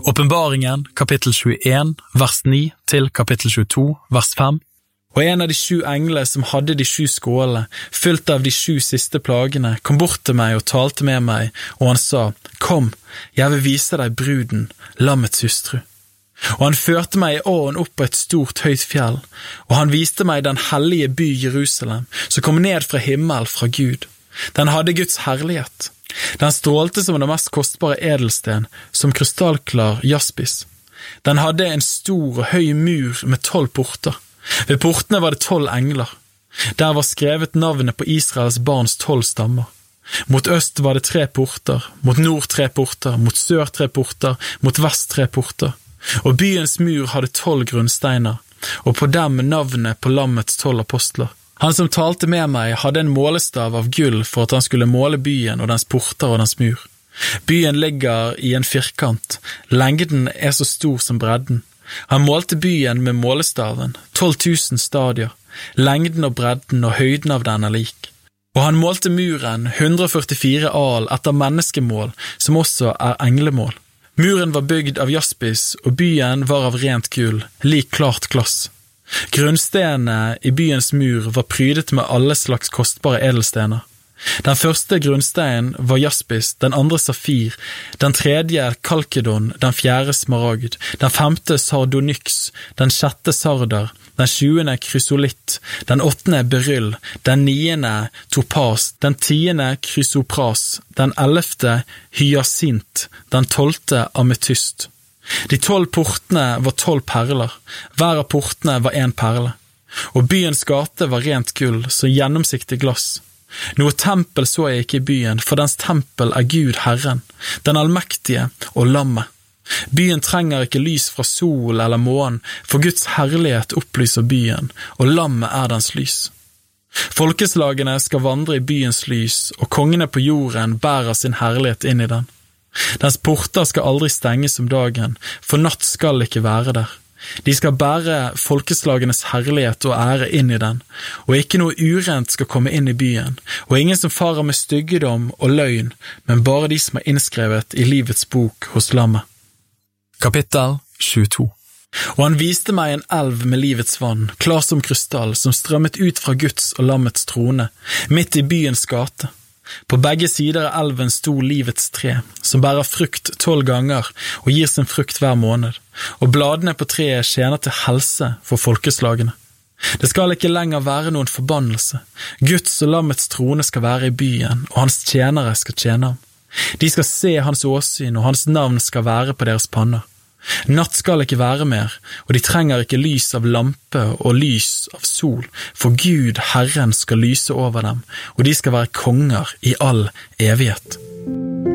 Åpenbaringen, kapittel 21, vers 9 til kapittel 22, vers 5. Og en av de 7 englene som hadde de 7 skålene, fylt av de 7 siste plagene, kom bort til meg og talte med meg, og han sa, «Kom, jeg vil vise deg bruden, lammets hustru.» Og han førte meg i ånd opp på et stort høyt fjell, og han viste meg den hellige by Jerusalem, som kom ned fra himmel fra Gud. Den hadde Guds herlighet. Den strålte som den mest kostbare edelsten, som krystallklar jaspis. Den hadde en stor og høy mur med 12 porter. Ved portene var det 12 engler. Der var skrevet navnet på Israels barns 12 stammer. Mot øst var det 3 porter, mot nord 3 porter, mot sør 3 porter, mot vest 3 porter. Og byens mur hadde 12 grunnsteiner, og på dem navnet på lammets 12 apostler. Han som talte med meg hadde en målestav av gull for at han skulle måle byen og dens porter og dens mur. Byen ligger i en firkant, lengden er så stor som bredden. Han målte byen med målestaven, 12 000 stadier, lengden og bredden og høyden av den er lik. Og han målte muren 144 al etter menneskemål, som også er englemål. Muren var bygd av jaspis, og byen var av rent gull, lik klart glass. Grunnstenene i byens mur var prydet med alle slags kostbare edelstener. Den første grunnsteinen var jaspis, den andre safir, den tredje kalkedon, den fjerde smaragd, den femte sardonyx, den sjette sardar, den 7. krysolitt, den 8. beryll, den 9. topas, den 10. krysopras, den 11. hyasint, den 12. ametyst. De 12 portene var 12 perler, hver av portene var 1 perle, og byens gate var rent gull, så gjennomsiktig glass. Noe tempel så jeg ikke i byen, for dens tempel er Gud Herren, den allmektige og lammet. Byen trenger ikke lys fra sol eller månen, for Guds herlighet opplyser byen, og lammet er dens lys. Folkeslagene skal vandre i byens lys, og kongene på jorden bærer sin herlighet inn i den. Dens porter skal aldri stenges om dagen, for natt skal ikke være der. De skal bære folkeslagenes herlighet og ære inn i den, og ikke noe urent skal komme inn i byen, og ingen som farer med styggedom og løgn, men bare de som er innskrevet i livets bok hos lammet. Kapittel 22. Og han viste meg en elv med livets vann, klar som krystall, som strømmet ut fra Guds og lammets trone, midt i byens gate. På begge sider av elven sto livets tre, som bærer frukt 12 ganger og gir sin frukt hver måned, og bladene på treet tjener til helse for folkeslagene. Det skal ikke lenger være noen forbannelse. Guds og lammets trone skal være i byen, og hans tjenere skal tjene ham. De skal se hans åsyn, og hans navn skal være på deres panner. Natt skal ikke være mer, og de trenger ikke lys av lampe og lys av sol, for Gud, Herren, skal lyse over dem, og de skal være konger i all evighet.